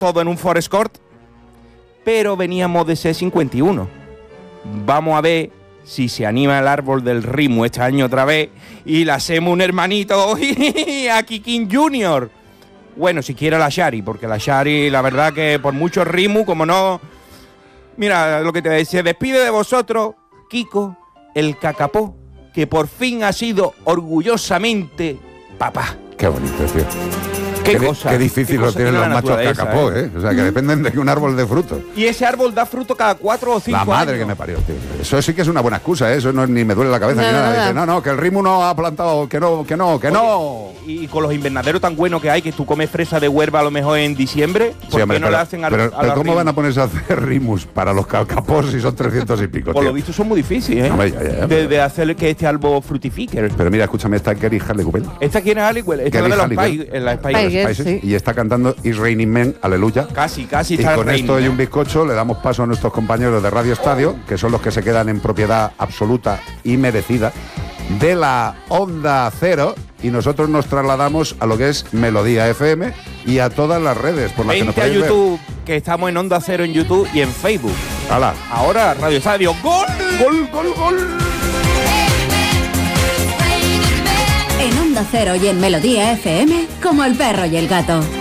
todo en un Forest Court, pero veníamos de C51. Vamos a ver si se anima el árbol del Rimu este año otra vez y le hacemos un hermanito a Kikín Junior. Bueno, si quiere la Shari, porque la Shari, la verdad que por mucho Rimu, como no... Mira, lo que te decía, se despide de vosotros, Kiko, el cacapó, que por fin ha sido orgullosamente papá. Qué bonito, tío. Qué difícil lo tienen los machos cacapó, ¿eh? O sea, que dependen de un árbol de fruto. Y ese árbol da fruto cada 4 o 5 años. La madre que me parió, tío. Eso sí que es una buena excusa, ¿eh? Eso no, ni me duele la cabeza ni nada. Dice, no, que el Rimu no ha plantado, que no. Oye, y con los invernaderos tan buenos que hay, que tú comes fresa de Huelva a lo mejor en diciembre, ¿por qué no le hacen pero ¿cómo van a ponerse a hacer Rimus para los cacapós si son 300 y pico, por tío? lo visto son muy difíciles, ¿eh? No, ya, de hacer que este árbol frutifique. Pero mira, escúchame, esta Gary Harley Cooper. ¿Esta quién es Harley Cooper? Esta es la de los Spice. Sí. Y está cantando It's Raining Men, aleluya. Casi y con esto y un bizcocho le damos paso a nuestros compañeros de Radio Estadio, que son los que se quedan en propiedad absoluta y merecida de la Onda Cero, y nosotros nos trasladamos a lo que es Melodía FM y a todas las redes por las que nos podéis ver. a YouTube, que estamos en Onda Cero en YouTube y en Facebook. ¡Hala! Ahora Radio Estadio. ¡Gol! ¡Gol, gol, gol! En Onda Cero y en Melodía FM, como el perro y el gato.